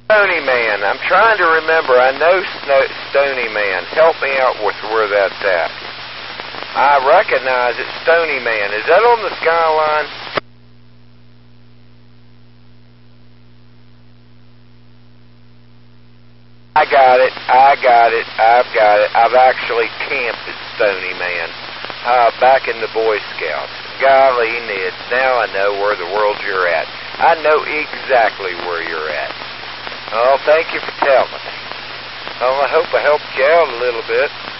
Stony Man. I'm trying to remember. I know Stony Man. Help me out with where that's at. I recognize it, Stony Man. Is that on the skyline? I got it. I've got it. I've actually camped at Stony Man. Back in the Boy Scouts. Golly, Ned, now I know where the world you're at. I know exactly where you're at. Oh, thank you for telling me. Oh, I hope I helped you out a little bit.